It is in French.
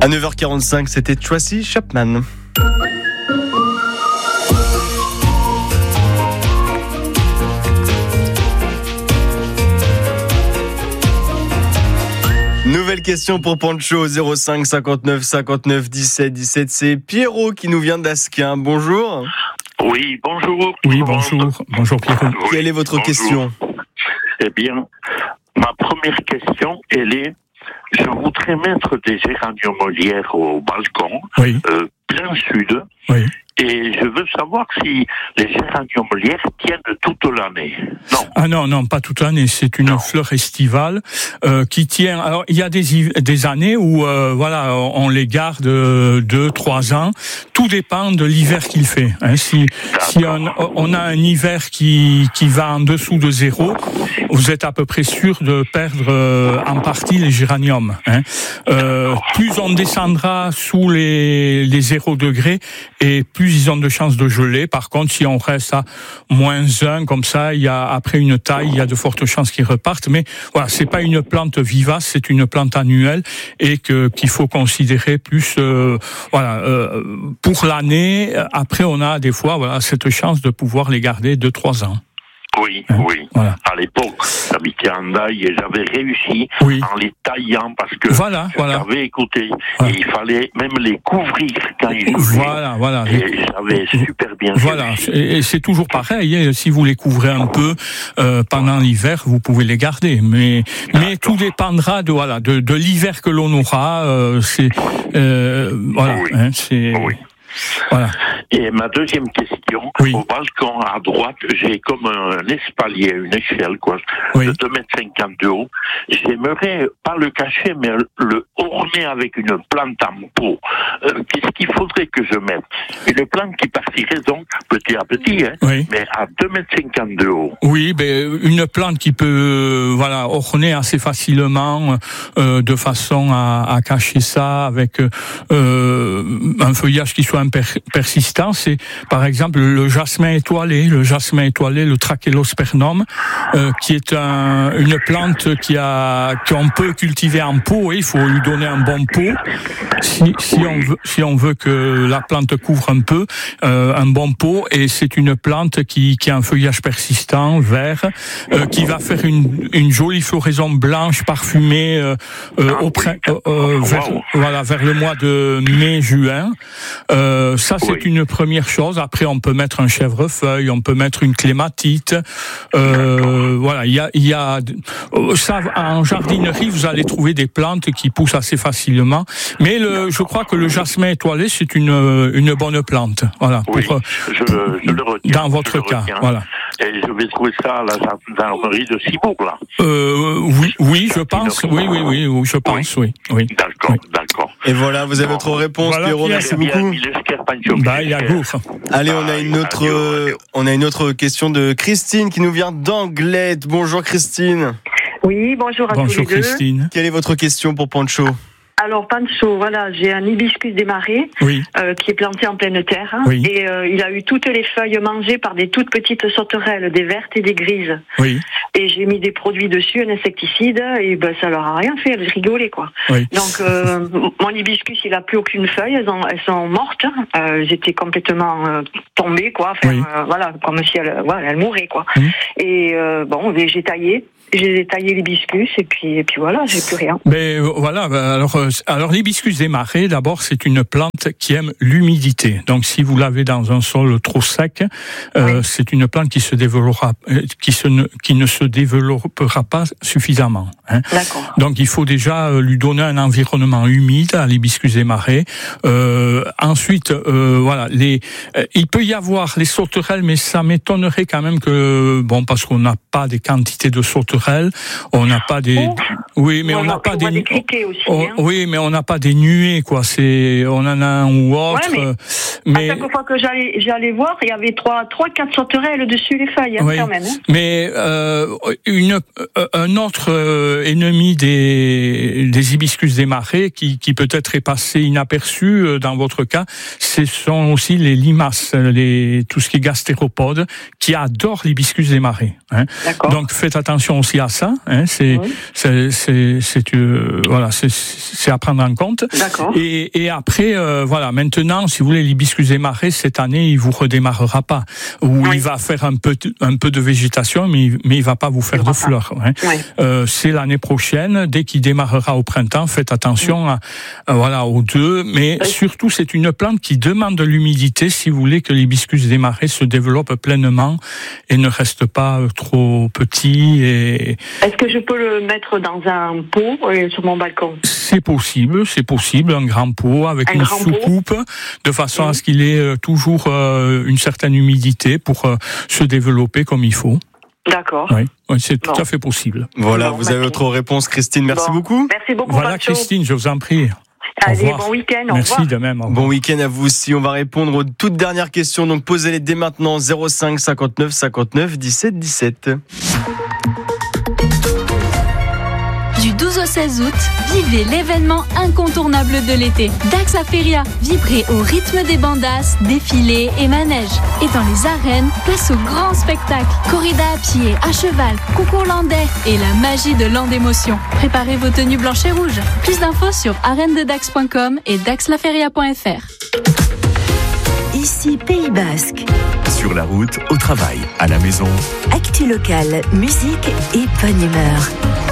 À 9h45, c'était Tracy Chapman. Nouvelle question pour Pancho, 05 59 59 17 17. C'est Pierrot qui nous vient d'Asquin. Bonjour. Oui, bonjour. Oui, bonjour. Bonjour Pierrot. Oui, Quelle est votre question? Eh bien, ma première question, elle est, je voudrais mettre des géraniums molières au balcon, Oui. plein sud, Oui. et je veux savoir si les géraniums molières tiennent toute l'année. Non. Ah non, pas toute l'année. C'est une fleur estivale qui tient. Alors il y a des années où on les garde 2-3 ans. Tout dépend de l'hiver qu'il fait. Hein. Si on a un hiver qui va en dessous de 0, vous êtes à peu près sûr de perdre en partie les géraniums. Hein. Plus on descendra sous les 0 degrés et plus ils ont de chances de geler. Par contre, si on reste à -1 comme ça, après une taille, il y a de fortes chances qu'ils repartent. Mais voilà, c'est pas une plante vivace, c'est une plante annuelle et qu'il faut considérer plus pour l'année. Après, on a des fois cette chance de pouvoir les garder 2-3 ans. Oui, hein, oui. Voilà. À l'époque, j'habitais en Daille et j'avais réussi en les taillant parce que j'avais écouté. Et il fallait même les couvrir quand ils jouaient. Voilà. Et j'avais super bien réussi. Et c'est toujours pareil. Hein, si vous les couvrez un peu pendant l'hiver, vous pouvez les garder. Mais tout dépendra de l'hiver que l'on aura. Voilà. Et ma deuxième question, au balcon à droite, j'ai comme un espalier, une échelle, de 2,50 m de haut. J'aimerais pas le cacher, mais le orner avec une plante en pot. Qu'est-ce qu'il faudrait que je mette? Une plante qui partirait donc petit à petit, mais à 2,50 m de haut. Oui, une plante qui peut orner assez facilement de façon à cacher ça avec un feuillage qui soit persistant, c'est par exemple le jasmin étoilé, le Trachelospermum, qui est une plante qu'on peut cultiver en pot. Et il faut lui donner un bon pot si on veut que la plante couvre un peu, un bon pot. Et c'est une plante qui a un feuillage persistant, vert, qui va faire une jolie floraison blanche parfumée vers le mois de mai-juin. Ça, c'est une première chose. Après, on peut mettre un chèvrefeuille, on peut mettre une clématite. Il y a ça en jardinerie, vous allez trouver des plantes qui poussent assez facilement. Mais je crois que le jasmin étoilé, c'est une bonne plante. Voilà. Oui, je le retiens. Dans votre cas, voilà. Et je vais trouver ça à la gendarmerie de Cibourg, là. Oui, je pense. Oui, je pense, oui. D'accord. Et voilà, vous avez votre réponse, Pierrot. Merci beaucoup. Allez, on a une autre question de Christine qui nous vient d'Anglette. Bonjour Christine. Oui, bonjour à tous les deux. Bonjour Christine. Quelle est votre question pour Pancho? Alors Pancho, j'ai un hibiscus des marais qui est planté en pleine terre et il a eu toutes les feuilles mangées par des toutes petites sauterelles, des vertes et des grises. Oui. Et j'ai mis des produits dessus, un insecticide, et ça leur a rien fait, elles rigolaient quoi. Oui. Donc mon hibiscus, il a plus aucune feuille, elles sont mortes. Elles étaient complètement tombées quoi, comme si elles mouraient quoi. Et j'ai taillé. J'ai taillé l'hibiscus et puis voilà, j'ai plus rien. Alors l'hibiscus des marais, d'abord, c'est une plante qui aime l'humidité. Donc si vous l'avez dans un sol trop sec, c'est une plante qui ne se développera pas suffisamment. Hein. D'accord. Donc il faut déjà lui donner un environnement humide à l'hibiscus des marais. Ensuite, il peut y avoir les sauterelles, mais ça m'étonnerait quand même parce qu'on n'a pas des quantités de sauterelles. On n'a pas des. mais on n'a pas des. Des criquets aussi. Oui, mais on n'a pas des nuées, quoi. On en a un ou autre. Mais à chaque fois que j'allais voir, il y avait 3-4 sauterelles dessus les feuilles, quand même. Mais un autre ennemi des hibiscus des marais qui peut-être est passé inaperçu dans votre cas, ce sont aussi les limaces, tout ce qui est gastéropodes, qui adorent l'hibiscus des marais. Hein. D'accord. Donc faites attention aussi aussi à ça. Hein, c'est à prendre en compte. D'accord. Et après, voilà, maintenant, si vous voulez, l'hibiscus des marais cette année, il vous redémarrera pas. Ou il va faire un peu de végétation, mais il va pas vous faire de fleurs. Hein. C'est l'année prochaine, dès qu'il démarrera au printemps, faites attention aux deux. Mais surtout, c'est une plante qui demande de l'humidité si vous voulez que l'hibiscus des marais se développe pleinement et ne reste pas trop petit. Est-ce que je peux le mettre dans un pot sur mon balcon? C'est possible, un grand pot avec une soucoupe, de façon à ce qu'il ait toujours une certaine humidité pour se développer comme il faut. D'accord. Oui, c'est tout à fait possible. Voilà, vous avez votre réponse, Christine. Merci beaucoup. Merci beaucoup. Voilà, Christine, je vous en prie. Allez, bon week-end. Merci de même. Bon week-end à vous aussi. On va répondre aux toutes dernières questions. Donc posez-les dès maintenant. 05 59 59 17 17. Du 12 au 16 août, vivez l'événement incontournable de l'été. Dax La Feria, vibrez au rythme des bandas, défilés et manèges. Et dans les arènes, place au grand spectacle. Corrida à pied, à cheval, concours landais et la magie de Land Émotion. Préparez vos tenues blanches et rouges. Plus d'infos sur arenededax.com et daxlaferia.fr. Ici Pays Basque. Sur la route, au travail, à la maison. Actu locale, musique et bonne humeur.